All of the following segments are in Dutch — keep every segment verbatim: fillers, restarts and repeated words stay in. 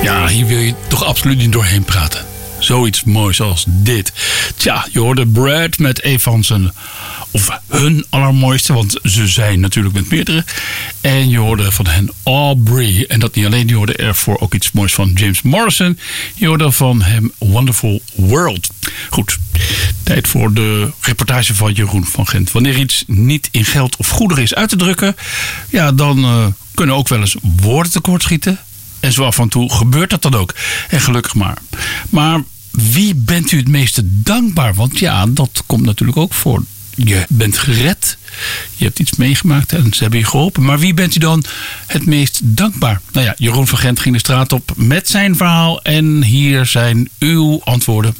Ja, hier wil je toch absoluut niet doorheen praten. Zoiets moois als dit. Tja, je hoorde Brad met een van zijn, of hun allermooiste, want ze zijn natuurlijk met meerdere. En je hoorde van hen Aubrey. En dat niet alleen, je hoorde ervoor ook iets moois van James Morrison. Je hoorde van hem Wonderful World. Goed, tijd voor de reportage van Jeroen van Gent. Wanneer iets niet in geld of goederen is uit te drukken, ja, dan uh, kunnen ook wel eens woorden tekort schieten. En zo af en toe gebeurt dat dan ook. En gelukkig maar. Maar wie bent u het meeste dankbaar? Want ja, dat komt natuurlijk ook voor. Je bent gered. Je hebt iets meegemaakt en ze hebben je geholpen. Maar wie bent u dan het meest dankbaar? Nou ja, Jeroen van Gent ging de straat op met zijn verhaal. En hier zijn uw antwoorden.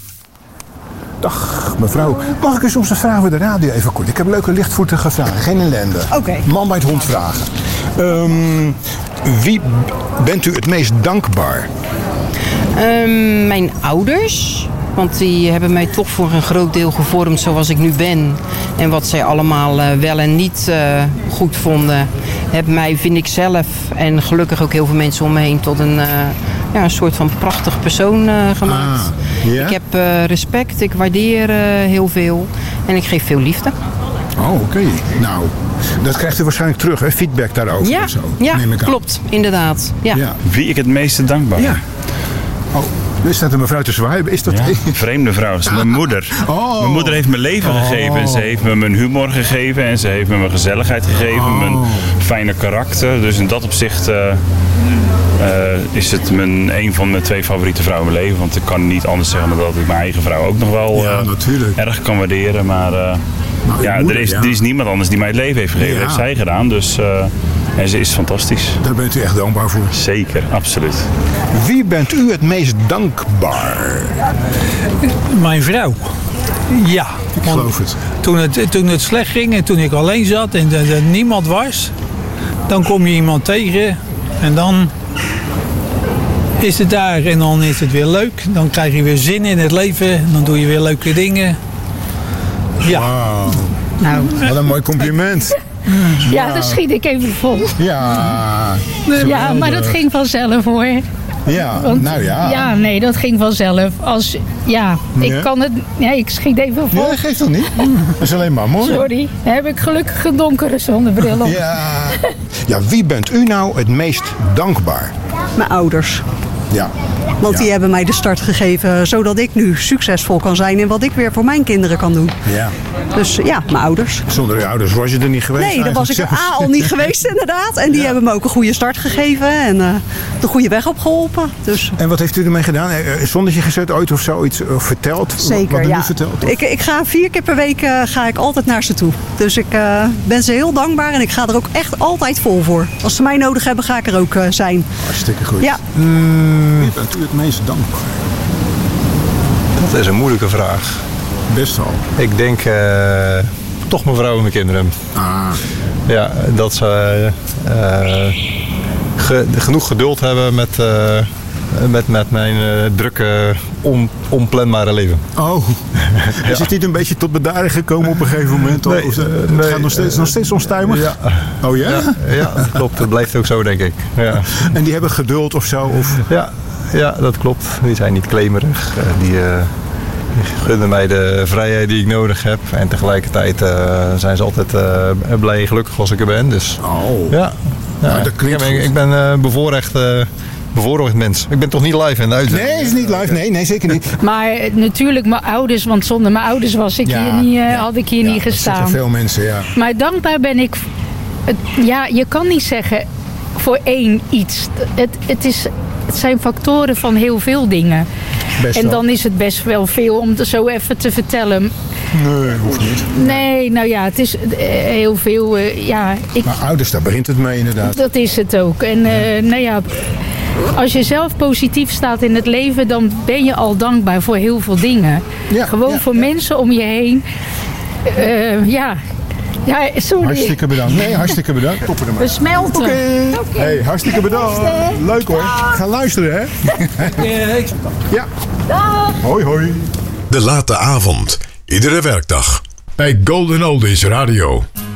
Dag mevrouw, mag ik u soms een vraag bij de radio even kort? Ik heb leuke lichtvoetige vragen, geen ellende. Oké. Okay. Man bij het hond vragen. Um, wie bent u het meest dankbaar? Um, mijn ouders. Want die hebben mij toch voor een groot deel gevormd zoals ik nu ben. En wat zij allemaal uh, wel en niet uh, goed vonden, hebben mij, vind ik zelf, en gelukkig ook heel veel mensen om me heen, tot een, uh, ja, een soort van prachtig persoon uh, gemaakt. Ah, yeah? Ik heb uh, respect, ik waardeer uh, heel veel en ik geef veel liefde. Oh, oké. Okay. Nou, dat krijgt u waarschijnlijk terug, hè? Feedback daarover. Ja, of zo, ja neem ik aan. Klopt, inderdaad. Ja. Ja. Wie ik het meeste dankbaar? Ja. Oh. Er staat een mevrouw te zwaaien. Is dat... Ja, een vreemde vrouw. Dat is mijn moeder. Oh. Mijn moeder heeft me leven gegeven. En ze heeft me mijn humor gegeven. En ze heeft me mijn gezelligheid gegeven. Oh. Mijn fijne karakter. Dus in dat opzicht uh, uh, is het mijn, een van mijn twee favoriete vrouwen in mijn leven. Want ik kan niet anders zeggen dan dat ik mijn eigen vrouw ook nog wel uh, ja, erg kan waarderen. Maar uh, nou, ja, moeder, er, is, ja. er is niemand anders die mij het leven heeft gegeven. Ja. Dat heeft zij gedaan. Dus... Uh, En ze is fantastisch. Daar bent u echt dankbaar voor? Zeker, absoluut. Wie bent u het meest dankbaar? Mijn vrouw. Ja. Ik geloof het. Toen het, toen het slecht ging en toen ik alleen zat en er, er niemand was, dan kom je iemand tegen en dan is het daar en dan is het weer leuk. Dan krijg je weer zin in het leven, dan doe je weer leuke dingen. Ja. Wow. Nou. Wat een mooi compliment. Ja, ja, daar schiet ik even vol. Ja, ja, maar dat ging vanzelf hoor. Ja, Want, nou ja. Ja, nee, dat ging vanzelf. Als, ja, ik ja. kan het... Ja, ik schiet even vol. Ja, dat geeft toch niet? Dat is alleen maar mooi. Sorry, dan heb ik gelukkig een donkere zonnebril op. Ja. Ja, wie bent u nou het meest dankbaar? Mijn ouders. Ja. Want ja. die hebben mij de start gegeven zodat ik nu succesvol kan zijn in wat ik weer voor mijn kinderen kan doen. Ja. Dus ja, mijn ouders. Zonder je ouders was je er niet geweest? Nee, dan was ik er A al niet geweest inderdaad. En die ja. hebben me ook een goede start gegeven en uh, de goede weg opgeholpen. Dus. En wat heeft u ermee gedaan? Zonnetje gezet ooit of zoiets of verteld? Zeker, wat ja. u verteld, ik, ik ga vier keer per week uh, ga ik altijd naar ze toe. Dus ik uh, ben ze heel dankbaar en ik ga er ook echt altijd vol voor. Als ze mij nodig hebben, ga ik er ook uh, zijn. Hartstikke goed. Ja. Mm, wie bent u het meest dankbaar? Dat is een moeilijke vraag. Best wel. Ik denk uh, toch mijn vrouw en mijn kinderen. Ah. Ja, dat ze uh, ge, genoeg geduld hebben met, uh, met, met mijn uh, drukke, on, onplanbare leven. Oh, is ja. het niet een beetje tot bedaren gekomen op een gegeven moment? Nee, of, uh, het nee, gaat nog steeds, uh, nog steeds onstuimig? Ja. Oh ja? Ja, ja, dat klopt. Dat blijft ook zo, denk ik. Ja. En die hebben geduld of zo? Of? Ja, ja, dat klopt. Die zijn niet claimerig. Die... Uh, Die gunnen mij de vrijheid die ik nodig heb. En tegelijkertijd uh, zijn ze altijd uh, blij en gelukkig als ik er ben. Dus, oh. Ja. ja. Nou, dat klinkt ik, ik ben uh, bevoorrecht, uh, bevoorrecht mens. Ik ben toch niet live in de uitzending? Nee, is niet live. Nee, nee, zeker niet. Maar natuurlijk mijn ouders, want zonder mijn ouders was ik ja, hier niet, uh, ja. had ik hier ja, niet gestaan. Dat veel mensen, ja. Maar dankbaar ben ik... Het, ja, je kan niet zeggen voor één iets. Het, het, is, het zijn factoren van heel veel dingen. Best en dan wel. Is het best wel veel om het zo even te vertellen. Nee, hoeft niet. Nee, nou ja, het is uh, heel veel. Uh, ja, ik, maar ouders, daar begint het mee inderdaad. Dat is het ook. En uh, nou ja, als je zelf positief staat in het leven, dan ben je al dankbaar voor heel veel dingen. Ja, Gewoon ja, voor ja. mensen om je heen. Uh, ja. Ja, sorry. Hartstikke bedankt. Nee, hartstikke bedankt. Toppen er maar. We smelten. Oké. Okay. Okay. Hey, hartstikke bedankt. Leuk hoor. Ga luisteren, hè? Ja. Dag. Hoi, hoi. De late avond. Iedere werkdag. Bij Golden Oldies Radio.